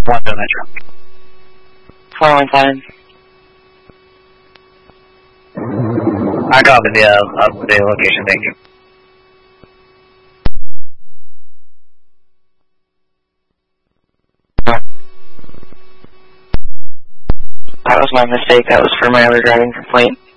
One to Metro. 417. I copy the location, thank you. That was my mistake. That was for my other driving complaint.